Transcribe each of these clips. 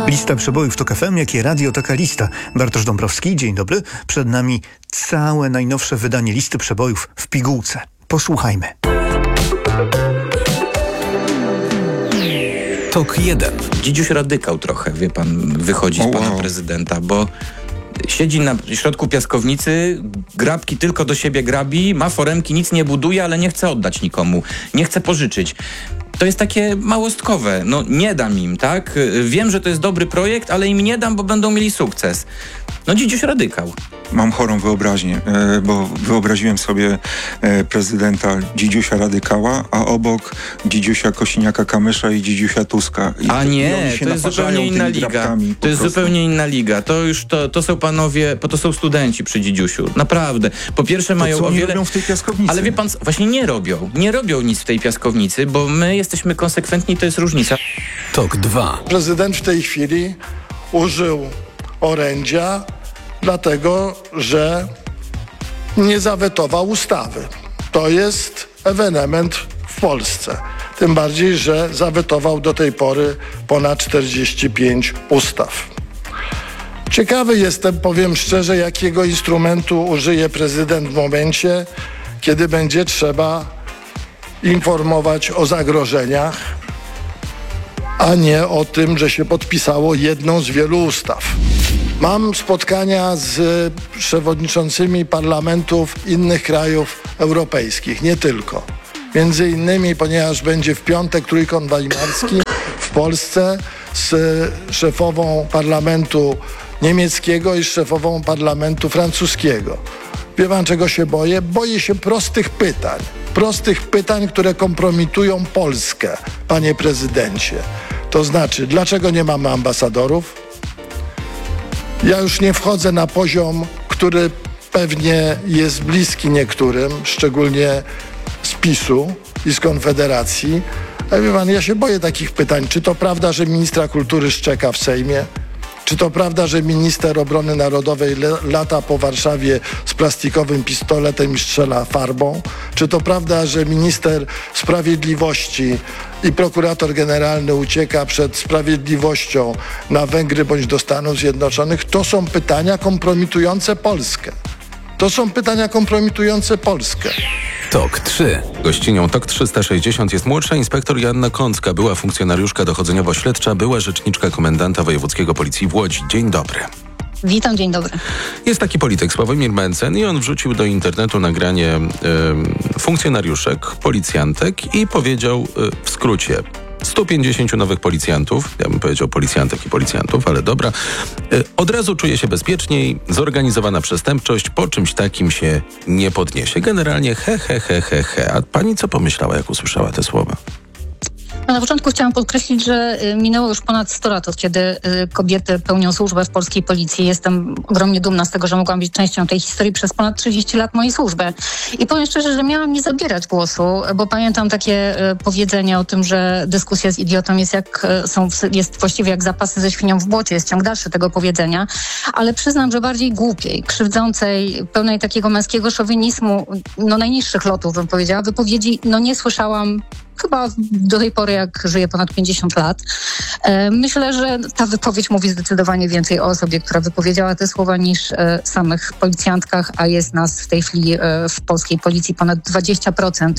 Lista przebojów TOK FM, jakie radio, taka lista. Bartosz Dąbrowski, dzień dobry. Przed nami całe najnowsze wydanie listy przebojów w pigułce. Posłuchajmy. TOK 1. Dzidziuś radykał trochę, wie pan, wychodzi z pana prezydenta, bo siedzi na środku piaskownicy, grabki tylko do siebie grabi, ma foremki, nic nie buduje, ale nie chce oddać nikomu, nie chce pożyczyć. To jest takie małostkowe. No nie dam im, tak? Wiem, że to jest dobry projekt, ale im nie dam, bo będą mieli sukces. No dzidziuś radykał. Mam chorą wyobraźnię, bo wyobraziłem sobie prezydenta dzidziusia radykała, a obok dzidziusia Kosiniaka-Kamysza i dzidziusia Tuska. A nie, to jest zupełnie inna liga. To jest zupełnie inna liga. To są panowie, bo to są studenci przy dzidziusiu. Naprawdę. Po pierwsze mają o wiele... robią w tej piaskownicy? Ale wie pan, właśnie nie robią. Nie robią nic w tej piaskownicy, bo my jesteśmy konsekwentni, to jest różnica. TOK 2. Prezydent w tej chwili użył orędzia, dlatego że nie zawetował ustawy. To jest ewenement w Polsce. Tym bardziej, że zawetował do tej pory ponad 45 ustaw. Ciekawy jestem, powiem szczerze, jakiego instrumentu użyje prezydent w momencie, kiedy będzie trzeba informować o zagrożeniach, a nie o tym, że się podpisało jedną z wielu ustaw. Mam spotkania z przewodniczącymi parlamentów innych krajów europejskich, nie tylko. Między innymi, ponieważ będzie w piątek Trójkąt Weimarski w Polsce z szefową parlamentu niemieckiego i z szefową parlamentu francuskiego. Wie pan, czego się boję? Boję się prostych pytań. Prostych pytań, które kompromitują Polskę, panie prezydencie. To znaczy, dlaczego nie mamy ambasadorów? Ja już nie wchodzę na poziom, który pewnie jest bliski niektórym, szczególnie z PiS-u i z Konfederacji. Ale wie pan, ja się boję takich pytań. Czy to prawda, że ministra kultury szczeka w Sejmie? Czy to prawda, że minister obrony narodowej lata po Warszawie z plastikowym pistoletem i strzela farbą? Czy to prawda, że minister sprawiedliwości i prokurator generalny ucieka przed sprawiedliwością na Węgry bądź do Stanów Zjednoczonych? To są pytania kompromitujące Polskę. To są pytania kompromitujące Polskę. TOK 3. Gościnią TOK 360 jest młodsza inspektor Joanna Kącka, była funkcjonariuszka dochodzeniowo-śledcza, była rzeczniczka komendanta wojewódzkiego policji w Łodzi. Dzień dobry. Witam, dzień dobry. Jest taki polityk Sławomir Mencen i on wrzucił do internetu nagranie funkcjonariuszek, policjantek i powiedział w skrócie: 150 nowych policjantów, ja bym powiedział policjantek i policjantów, ale dobra, od razu czuje się bezpieczniej, zorganizowana przestępczość po czymś takim się nie podniesie. Generalnie he. A pani co pomyślała, jak usłyszała te słowa? Na początku chciałam podkreślić, że minęło już ponad 100 lat, od kiedy kobiety pełnią służbę w polskiej policji. Jestem ogromnie dumna z tego, że mogłam być częścią tej historii przez ponad 30 lat mojej służby. I powiem szczerze, że miałam nie zabierać głosu, bo pamiętam takie powiedzenie o tym, że dyskusja z idiotą jest właściwie jak zapasy ze świnią w błocie. Jest ciąg dalszy tego powiedzenia, ale przyznam, że bardziej głupiej, krzywdzącej, pełnej takiego męskiego szowinizmu, najniższych lotów bym powiedziała, wypowiedzi nie słyszałam chyba do tej pory, jak żyję ponad 50 lat. Myślę, że ta wypowiedź mówi zdecydowanie więcej o osobie, która wypowiedziała te słowa, niż samych policjantkach, a jest nas w tej chwili w polskiej policji ponad 20%.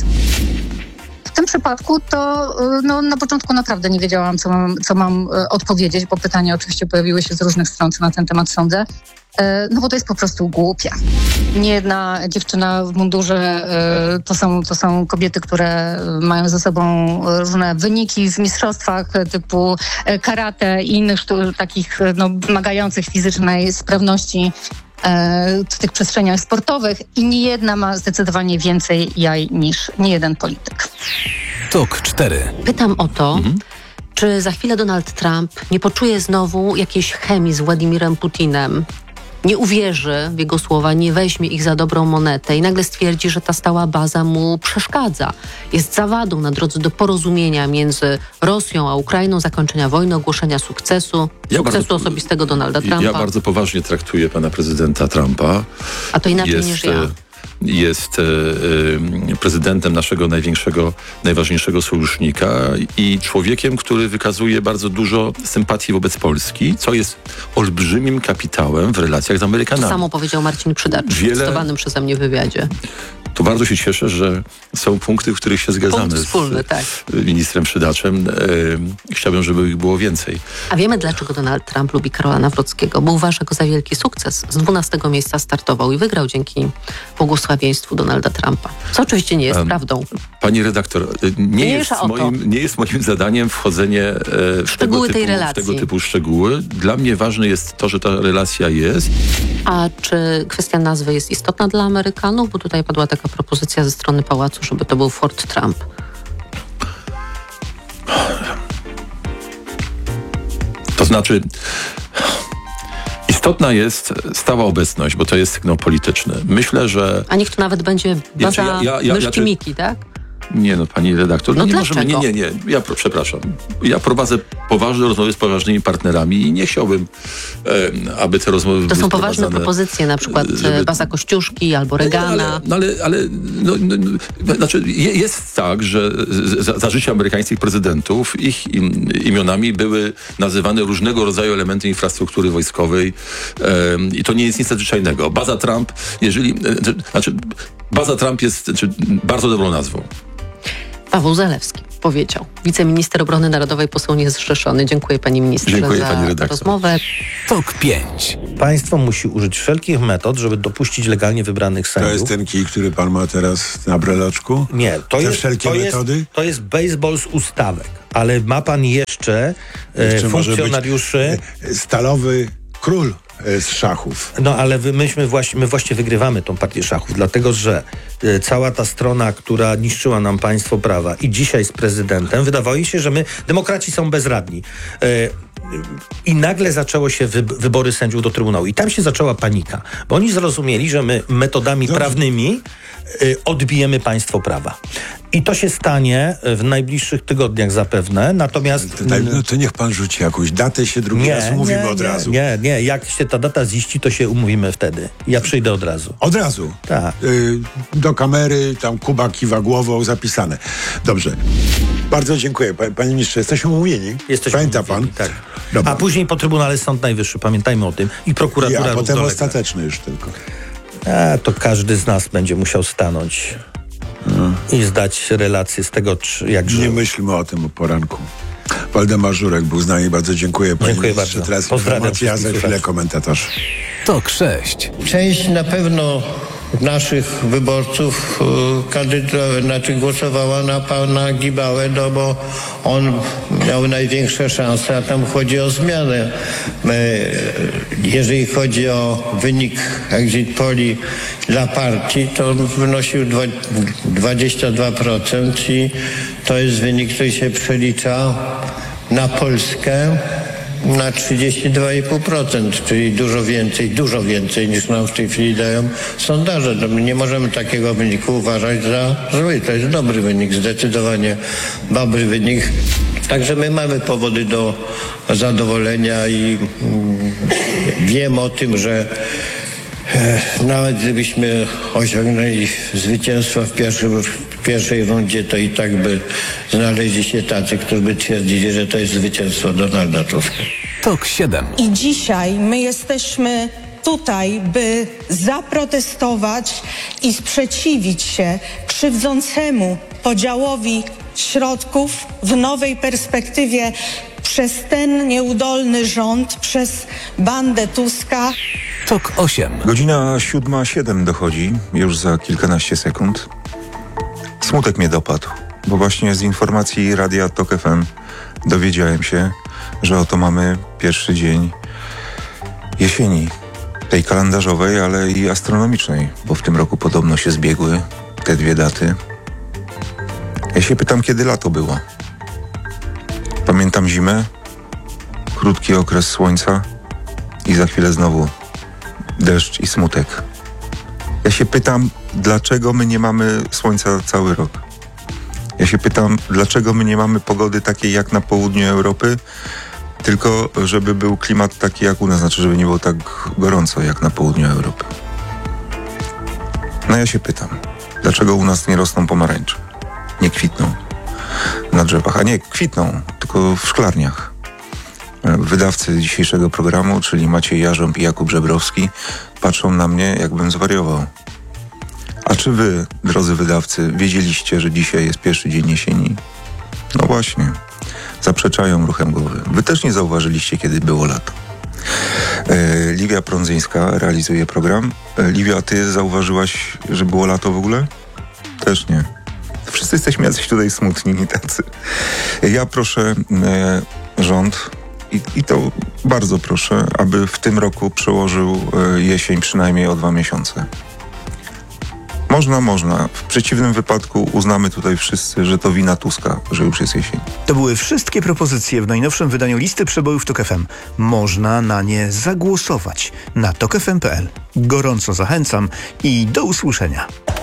W tym przypadku to na początku naprawdę nie wiedziałam, co mam odpowiedzieć, bo pytania oczywiście pojawiły się z różnych stron, co na ten temat sądzę. Bo to jest po prostu głupie. Nie jedna dziewczyna w mundurze to są kobiety, które mają ze sobą różne wyniki w mistrzostwach typu karate i innych takich wymagających fizycznej sprawności w tych przestrzeniach sportowych i nie jedna ma zdecydowanie więcej jaj niż niejeden polityk. TOK 4. Pytam o to, czy za chwilę Donald Trump nie poczuje znowu jakiejś chemii z Władimirem Putinem, nie uwierzy w jego słowa, nie weźmie ich za dobrą monetę i nagle stwierdzi, że ta stała baza mu przeszkadza. Jest zawadą na drodze do porozumienia między Rosją a Ukrainą, zakończenia wojny, ogłoszenia sukcesu osobistego Donalda Trumpa. Ja bardzo poważnie traktuję pana prezydenta Trumpa. A to inaczej niż ja. jest prezydentem naszego najważniejszego sojusznika i człowiekiem, który wykazuje bardzo dużo sympatii wobec Polski, co jest olbrzymim kapitałem w relacjach z Amerykanami. To samo powiedział Marcin Przydacz w cytowanym przeze mnie wywiadzie. To bardzo się cieszę, że są punkty, w których się zgadzamy wspólny, tak. z ministrem Przydaczem. Chciałbym, żeby ich było więcej. A wiemy, dlaczego Donald Trump lubi Karola Nawrockiego, bo uważa go za wielki sukces. Z 12 miejsca startował i wygrał dzięki błogosławieństwu Donalda Trumpa. Co oczywiście nie jest prawdą. Pani redaktor, nie jest moim zadaniem wchodzenie w tego typu szczegóły. Dla mnie ważne jest to, że ta relacja jest. A czy kwestia nazwy jest istotna dla Amerykanów? Bo tutaj padła taka propozycja ze strony pałacu, żeby to był Fort Trump. To znaczy, istotna jest stała obecność, bo to jest sygnał polityczny. Myślę, że... A niech to nawet będzie baza myszki Miki, tak? Nie no, pani redaktor, no nie dlaczego? możemy, nie. Przepraszam. Ja prowadzę poważne rozmowy z poważnymi partnerami i nie chciałbym, aby te rozmowy były To są poważne sprowadzane, propozycje, na przykład baza Kościuszki albo Reagana. Znaczy jest tak, że za życia amerykańskich prezydentów ich imionami były nazywane różnego rodzaju elementy infrastruktury wojskowej i to nie jest nic nadzwyczajnego. Baza Trump, Baza Trump jest bardzo dobrą nazwą. Paweł Zalewski powiedział. Wiceminister Obrony Narodowej, poseł niezrzeszony. Dziękuję pani ministrze za rozmowę. TOK 5. Państwo musi użyć wszelkich metod, żeby dopuścić legalnie wybranych sędziów. To jest ten kij, który pan ma teraz na breloczku? Nie, to jest baseball z ustawek. Ale ma pan jeszcze funkcjonariuszy... Stalowy król z szachów. No ale my właśnie wygrywamy tą partię szachów, dlatego że cała ta strona, która niszczyła nam państwo prawa i dzisiaj z prezydentem, wydawało mi się, że demokraci są bezradni. I nagle zaczęło się wybory sędziów do Trybunału. I tam się zaczęła panika, bo oni zrozumieli, że my metodami prawnymi odbijemy państwo prawa. I to się stanie w najbliższych tygodniach zapewne, natomiast... To niech pan rzuci jakąś datę, się drugi raz umówimy od razu. Nie. Jak się ta data ziści, to się umówimy wtedy. Ja przyjdę od razu. Od razu? Tak. Do kamery, tam Kuba kiwa głową, zapisane. Dobrze. Bardzo dziękuję. Panie ministrze, jesteśmy umówieni? Pamięta pan? Tak. Dobra. A później po Trybunale Sąd Najwyższy, pamiętajmy o tym. I prokuratura a potem równolegle. ostateczny już tylko. To każdy z nas będzie musiał stanąć i zdać relację z tego, jak żył. Nie myślmy o tym o poranku. Waldemar Żurek był z nami. Bardzo dziękuję. Dziękuję bardzo. Teraz pozdrawiam. Ja za chwilę komentarz. TOK 6. Część na pewno naszych wyborców głosowała na pana Gibałę, bo on miał największe szanse, a tam chodzi o zmianę. Jeżeli chodzi o wynik exit poli dla partii, to wynosił 22% i to jest wynik, który się przelicza na Polskę na 32,5%, czyli dużo więcej niż nam w tej chwili dają sondaże. No, nie możemy takiego wyniku uważać za zły. To jest dobry wynik, zdecydowanie dobry wynik. Także my mamy powody do zadowolenia i wiem o tym, że nawet gdybyśmy osiągnęli zwycięstwo w pierwszej rundzie, to i tak by znaleźli się tacy, którzy by twierdzili, że to jest zwycięstwo Donalda Tuska. TOK 7. I dzisiaj my jesteśmy tutaj, by zaprotestować i sprzeciwić się krzywdzącemu podziałowi środków w nowej perspektywie przez ten nieudolny rząd, przez bandę Tuska. TOK 8. Godzina 7:07 dochodzi, już za kilkanaście sekund. Smutek mnie dopadł, bo właśnie z informacji Radia TOK FM dowiedziałem się, że oto mamy pierwszy dzień jesieni, tej kalendarzowej, ale i astronomicznej, bo w tym roku podobno się zbiegły te dwie daty. Ja się pytam, kiedy lato było. Pamiętam zimę, krótki okres słońca i za chwilę znowu deszcz i smutek. Ja się pytam, dlaczego my nie mamy słońca cały rok? Ja się pytam, dlaczego my nie mamy pogody takiej jak na południu Europy, tylko żeby był klimat taki jak u nas, znaczy żeby nie było tak gorąco jak na południu Europy. No ja się pytam, dlaczego u nas nie rosną pomarańcze? Nie kwitną na drzewach, a nie kwitną, tylko w szklarniach. Wydawcy dzisiejszego programu, czyli Maciej Jarząb i Jakub Żebrowski, patrzą na mnie, jakbym zwariował. A czy wy, drodzy wydawcy, wiedzieliście, że dzisiaj jest pierwszy dzień jesieni? No właśnie, zaprzeczają ruchem głowy. Wy też nie zauważyliście, kiedy było lato. Liwia Prądzyńska realizuje program. Liwia, ty zauważyłaś, że było lato w ogóle? Też nie. Wszyscy jesteśmy jacyś tutaj smutni i tacy. Ja proszę rząd, i to bardzo proszę, aby w tym roku przełożył jesień przynajmniej o 2 miesiące. Można. W przeciwnym wypadku uznamy tutaj wszyscy, że to wina Tuska, że już jest jesień. To były wszystkie propozycje w najnowszym wydaniu listy przebojów TOK FM. Można na nie zagłosować na tokfm.pl. Gorąco zachęcam i do usłyszenia.